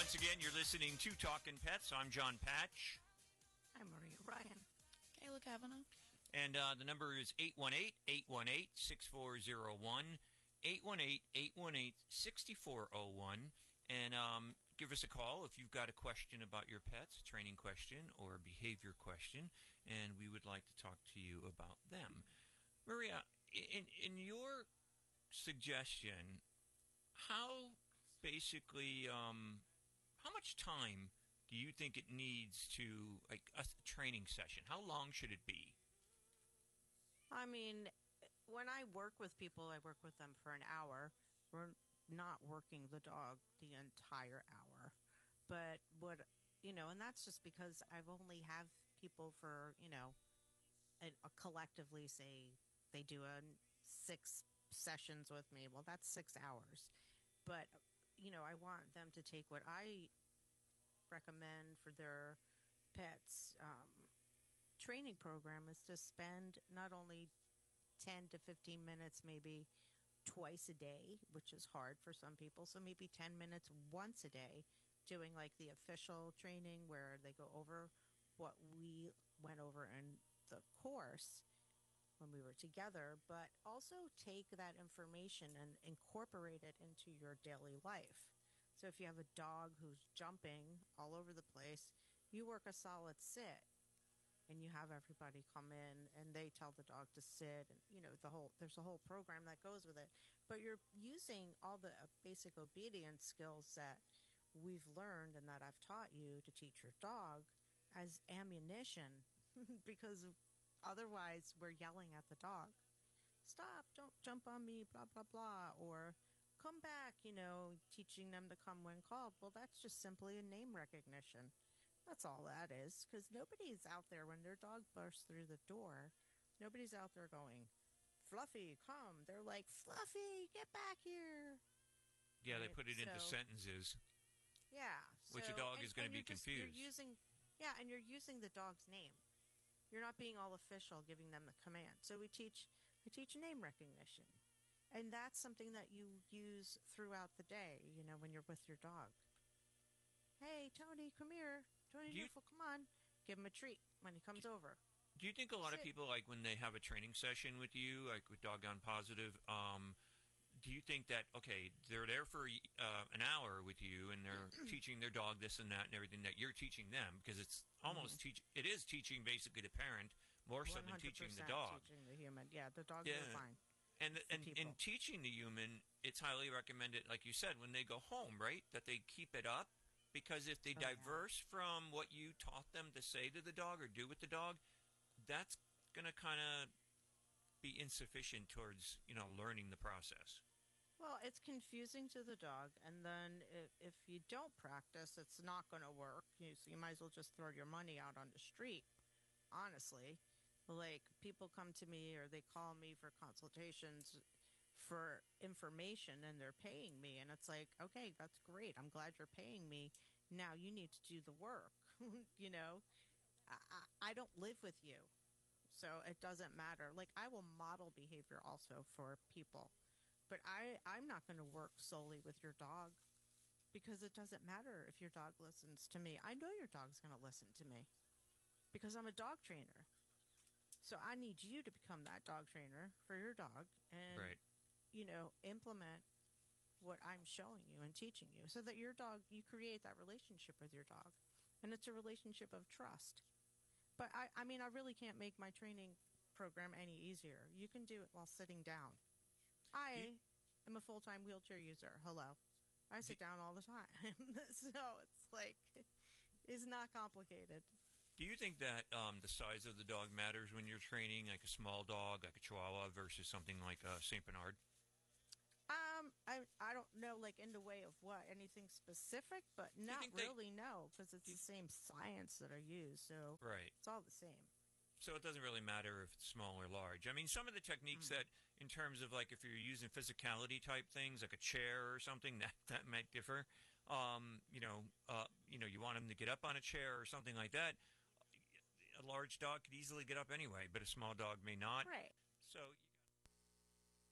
Once again, you're listening to Talkin' Pets. I'm John Patch. I'm Maria Ryan. Kayla Kavanaugh. And the number is 818-818-6401, 818-818-6401. And give us a call if you've got a question about your pets, a training question or a behavior question, and we would like to talk to you about them. Maria, in your suggestion, how basically, how much time do you think it needs to, like, a training session? How long should it be? I mean, when I work with people, I work with them for an hour. We're not working the dog the entire hour. But and that's just because I've only have people for, collectively say they do 6 sessions with me. Well, that's 6 hours. But, I want them to take what I recommend for their pets training program is to spend not only 10 to 15 minutes maybe twice a day, which is hard for some people, so maybe 10 minutes once a day doing like the official training where they go over what we went over in the course when we were together, but also take that information and incorporate it into your daily life. So if you have a dog who's jumping all over the place, you work a solid sit and you have everybody come in and they tell the dog to sit, and there's a whole program that goes with it. But you're using all the basic obedience skills that we've learned and that I've taught you to teach your dog as ammunition because otherwise we're yelling at the dog. Stop, don't jump on me, blah, blah, blah, or come back, teaching them to come when called. Well, that's just simply a name recognition. That's all that is, because nobody's out there when their dog bursts through the door. Nobody's out there going, Fluffy, come. They're like, Fluffy, get back here. Yeah, right? They put it into sentences. Yeah. Which a dog is going to be confused. And you're using the dog's name. You're not being all official, giving them the command. So I teach name recognition. And that's something that you use throughout the day, when you're with your dog. Hey, Tony, come here. Tony, beautiful, come on. Give him a treat when he comes over. Do you think a lot of people, like when they have a training session with you, like with Doggone Positive, do you think that, okay, they're there for an hour with you and they're teaching their dog this and that and everything that you're teaching them, because it's almost it is teaching basically the parent more so than teaching the dog. Teaching the human. Yeah, the dog is fine. And in teaching the human, it's highly recommended, like you said, when they go home, right, that they keep it up, because if they diverse from what you taught them to say to the dog or do with the dog, that's going to kind of be insufficient towards, learning the process. Well, it's confusing to the dog, and then if you don't practice, it's not going to work. So you might as well just throw your money out on the street, honestly. Like, people come to me or they call me for consultations for information and they're paying me, and it's like, okay, that's great. I'm glad you're paying me. Now you need to do the work. I don't live with you, so it doesn't matter. Like, I will model behavior also for people, but I'm not going to work solely with your dog, because it doesn't matter if your dog listens to me. I know your dog's going to listen to me because I'm a dog trainer. So I need you to become that dog trainer for your dog and, implement what I'm showing you and teaching you, so that your dog, you create that relationship with your dog. And it's a relationship of trust. But I really can't make my training program any easier. You can do it while sitting down. I am a full-time wheelchair user. Hello. I sit down all the time. So it's like, it's not complicated. Do you think that the size of the dog matters when you're training, like a small dog, like a Chihuahua, versus something like a St. Bernard? I don't know, like, in the way of what, anything specific, but not really, no, because it's the same science that I use, so it's all the same. So it doesn't really matter if it's small or large. I mean, some of the techniques that, in terms of, like, if you're using physicality type things, like a chair or something, that might differ. You want them to get up on a chair or something like that. A large dog could easily get up anyway, but a small dog may not. Right. So